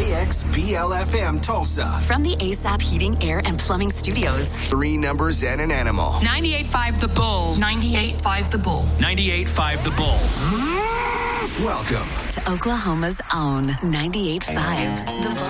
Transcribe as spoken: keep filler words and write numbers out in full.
A X B L F M Tulsa. From the A S A P Heating, Air, and Plumbing Studios. Three numbers and an animal. ninety-eight point five The Bull. ninety-eight point five The Bull. ninety-eight point five The Bull. Welcome to Oklahoma's own ninety-eight point five The Bull.